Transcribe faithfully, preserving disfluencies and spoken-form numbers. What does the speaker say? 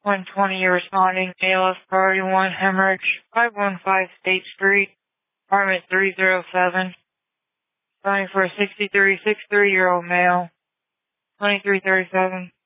one twenty, you're responding. A L S priority one, hemorrhage, five one five State Street, apartment three oh seven. Responding for a sixty-three, sixty-three-year-old male, twenty-three thirty-seven.